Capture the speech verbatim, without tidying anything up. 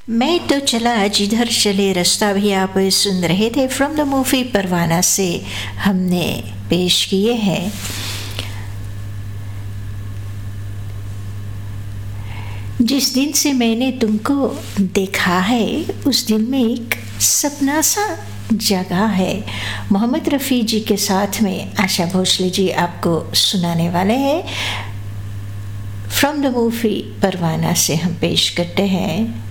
मैं तो चला जिधर चले रास्ता भी आप सुन रहे थे फ्रॉम द मूवी परवाना से हमने पेश किए हैं। जिस दिन से मैंने तुमको देखा है उस दिल में एक सपना सा जगह है। मोहम्मद रफ़ी जी के साथ में आशा भोसले जी आपको सुनाने वाले हैं। फ्रॉम द मूवी परवाना से हम पेश करते हैं